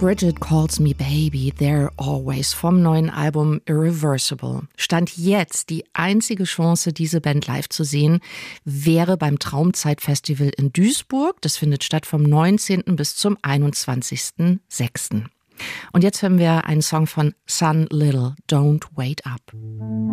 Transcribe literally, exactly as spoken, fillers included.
Bridget Calls Me Baby, They're Always vom neuen Album Irreversible. Stand jetzt die einzige Chance, diese Band live zu sehen, wäre beim Traumzeit-Festival in Duisburg. Das findet statt vom neunzehnten bis zum einundzwanzigsten sechsten Und jetzt hören wir einen Song von Sun Little, Don't Wait Up.